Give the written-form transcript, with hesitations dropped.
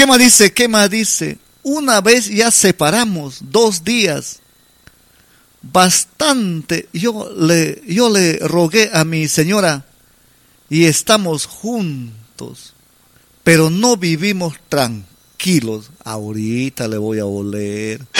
más dice? ¿Qué más dice? Una vez ya separamos 2 días. Bastante. Yo le rogué a mi señora y estamos juntos. Pero no vivimos tranquilos. Ahorita le voy a oler.